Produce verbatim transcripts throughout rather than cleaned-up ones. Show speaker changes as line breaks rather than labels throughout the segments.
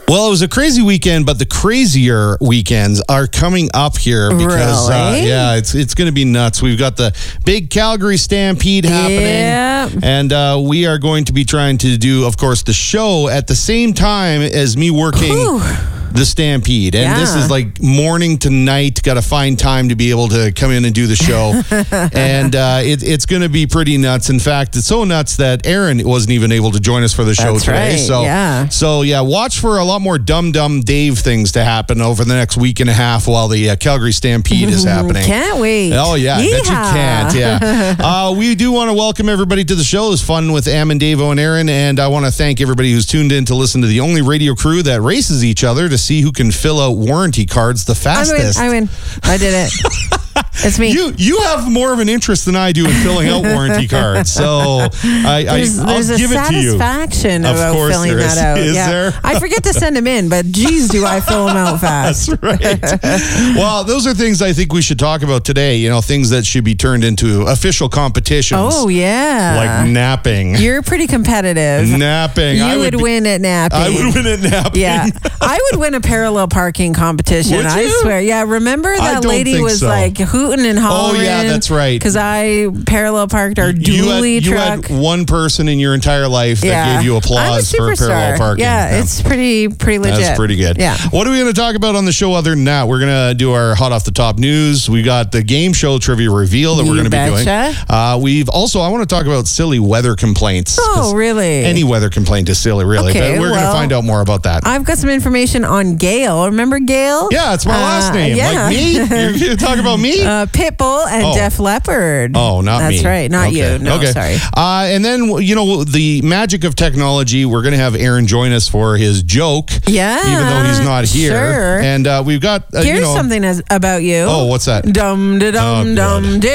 Well, it was a crazy weekend, but the crazier weekends are coming up here because,
really?
uh, yeah, it's it's going to be nuts. We've got the big Calgary Stampede happening,
Yeah.
and uh, we are going to be trying to do, of course, the show at the same time as me working
Whew.
the Stampede. And
Yeah.
this is like morning to night. Got to find time to be able to come in and do the show, and uh, it, it's going to be pretty nuts. In fact, it's so nuts that Aaron wasn't even able to join us for the show
That's
today.
right,
So,
yeah.
so yeah, watch for a lot more Dum Dum Dave things to happen over the next week and a half while the uh, Calgary Stampede is happening.
Can't wait.
Oh, yeah. I bet you
Yeehaw.
can't. Yeah. uh, we do want to welcome everybody to the show. It's fun with Am and Davo and Aaron. And I want to thank everybody who's tuned in to listen to the only radio crew that races each other to see who can fill out warranty cards the
I win.
fastest.
I win. I did it. It's me.
You you have more of an interest than I do in filling out warranty cards. So I,
There's,
I, I'll
there's a
give it to you.
satisfaction
Of
about
course
filling
there
that
is.
out.
Is
yeah.
there?
I forget to send them in, but geez, do I fill them out fast.
That's right. Well, those are things I think we should talk about today. You know, things that should be turned into official competitions.
Oh, yeah.
Like napping.
You're pretty competitive.
Napping.
You
I
would
be-
win at napping.
I would win at napping.
Yeah. I would win a parallel parking competition.
Would
I
you?
swear. Yeah. Remember
I
that
don't
lady
think
was
so.
like hooting and hollering?
Oh, yeah, that's right.
Because I parallel parked our
You had,
dually
you
truck.
had one person in your entire life that
yeah.
gave you
I'm a
applause for
superstar.
parallel parking.
Yeah, it's pretty pretty legit.
That's pretty good.
Yeah.
What are we going to talk about on the show other than that? We're going to do our hot off the top news. We got the game show trivia reveal that
You
we're going to be doing.
betcha.
Uh, we've also, I want to talk about silly weather complaints.
Oh,
'Cause
really?
Any weather complaint is silly, really.
Okay,
but we're going to
well,
find out more about that.
I've got some information on Gail. Remember Gail?
yeah, it's my last
Uh,
name.
yeah.
Like me? You're going to talk about me?
Uh, Pitbull and
Oh.
Def Leppard.
Oh, not
That's
me.
That's right, not
Okay.
you. No,
okay.
sorry.
Uh, and then, you know, the magic of technology, we're going to have Aaron join us for his joke.
Yeah.
Even though he's not here.
Sure.
And uh, we've got, uh,
Here's
you know.
something as, about you.
Oh, what's that?
Dum da dum
Oh,
dum
God.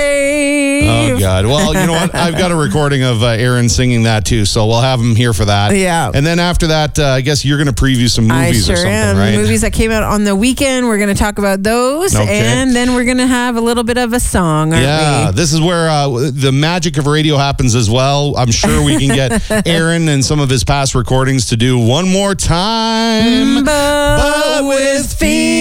Dave.
Oh, God. Well, you know what? I've got a recording of uh, Aaron singing that, too. So we'll have him here for that.
Yeah.
And then after that, uh, I guess you're going to preview some
I
movies
sure
or something,
am.
right?
Movies that came out on the weekend. We're going to talk about those.
Okay.
And then we're going to have a little bit of a song, aren't
Yeah,
we?
this is where uh, the magic of radio happens as well. I'm sure we can get Aaron and some of his past recordings to do one more time.
But with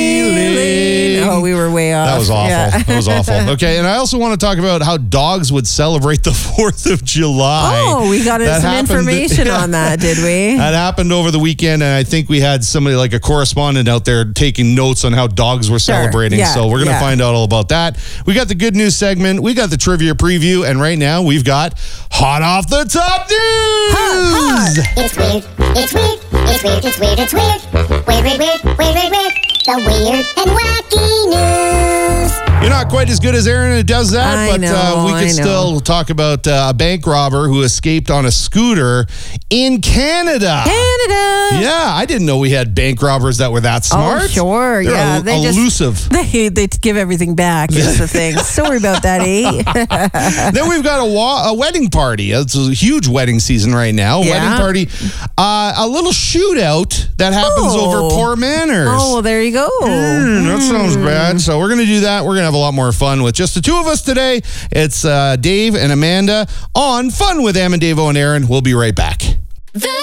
feeling. Oh, we were way off.
That was awful.
Yeah.
That was awful. Okay, and I also want to talk about how dogs would celebrate the fourth of July.
Oh, we got
That
some
happened-
information
yeah.
on that, did we?
That happened over the weekend, and I think we had somebody like a correspondent out there taking notes on how dogs were
Sure.
celebrating.
Yeah,
So we're going to
yeah.
find out all about that. We got the good news segment. We got the trivia preview, and right now we've got hot off the top news.
Hot,
It's weird, it's weird, it's weird, it's weird, it's weird. Weird, weird, weird, weird, weird, weird. The weird and wacky news.
You're not quite as good as Aaron who does that,
I
but
know,
uh, we
I
can
know.
still talk about uh, a bank robber who escaped on a scooter in Canada.
Canada.
Yeah, I didn't know we had bank robbers that were that smart.
Oh, sure.
They're
yeah.
el-
They
elusive.
just they they give everything back is the thing. Sorry about that, eh?
Then we've got a, wa- a wedding party. It's a huge wedding season right now.
Yeah.
Wedding party. Uh, a little shootout that happens
Oh.
over Poor Manors.
Oh, well, there you go.
Mm, that sounds bad. So we're going to do that. We're going to have a lot more fun with just the two of us today. It's uh, Dave and Amanda on Fun with Am and Davo and Aaron. We'll be right back.